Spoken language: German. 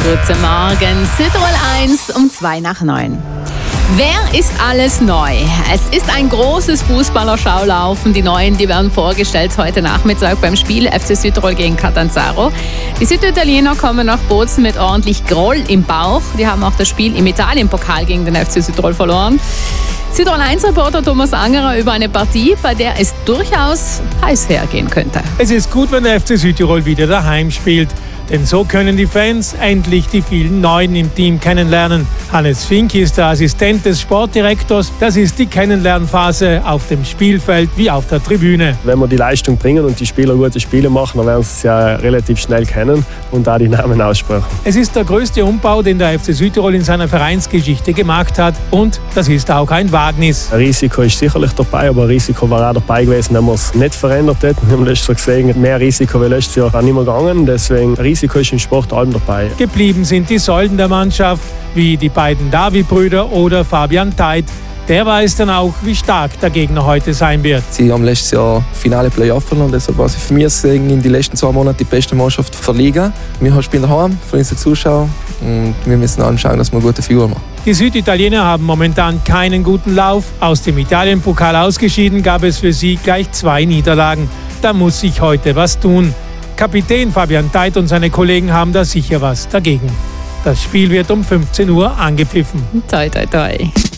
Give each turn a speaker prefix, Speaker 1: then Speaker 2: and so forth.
Speaker 1: Guten Morgen, Südtirol 1 um 8:02. Wer ist alles neu? Es ist ein großes Fußballerschaulaufen. Die Neuen, die werden vorgestellt heute Nachmittag beim Spiel FC Südtirol gegen Catanzaro. Die Süditaliener kommen nach Bozen mit ordentlich Groll im Bauch. Die haben auch das Spiel im Italienpokal gegen den FC Südtirol verloren. Südtirol 1-Reporter Thomas Angerer über eine Partie, bei der es durchaus heiß hergehen könnte.
Speaker 2: Es ist gut, wenn der FC Südtirol wieder daheim spielt. Denn so können die Fans endlich die vielen Neuen im Team kennenlernen. Hannes Fink ist der Assistent des Sportdirektors. Das ist die Kennenlernphase auf dem Spielfeld wie auf der Tribüne.
Speaker 3: Wenn wir die Leistung bringen und die Spieler gute Spiele machen, dann werden sie es ja relativ schnell kennen und da die Namen aussprechen.
Speaker 2: Es ist der größte Umbau, den der FC Südtirol in seiner Vereinsgeschichte gemacht hat. Und das ist auch ein Wagnis.
Speaker 3: Ein Risiko ist sicherlich dabei, aber ein Risiko war auch dabei gewesen, wenn wir es nicht verändert hätten. Wir haben letztes Jahr gesehen, mehr Risiko wie letztes Jahr nicht mehr gegangen. Deswegen Risiko ist im Sport allem dabei.
Speaker 2: Geblieben sind die Säulen der Mannschaft, wie die beiden Davi-Brüder oder Fabian Teit. Der weiß dann auch, wie stark der Gegner heute sein wird.
Speaker 4: Sie haben letztes Jahr Finale Playoff verloren, deshalb war sie für mich in den letzten 2 Monaten die beste Mannschaft der Liga. Wir spielen daheim für unsere Zuschauer und wir müssen anschauen, dass wir eine gute Figur machen.
Speaker 2: Die Süditaliener haben momentan keinen guten Lauf. Aus dem Italienpokal ausgeschieden gab es für sie gleich 2 Niederlagen. Da muss sich heute was tun. Kapitän Fabian Teit und seine Kollegen haben da sicher was dagegen. Das Spiel wird um 15 Uhr angepfiffen.
Speaker 1: Toi, toi, toi.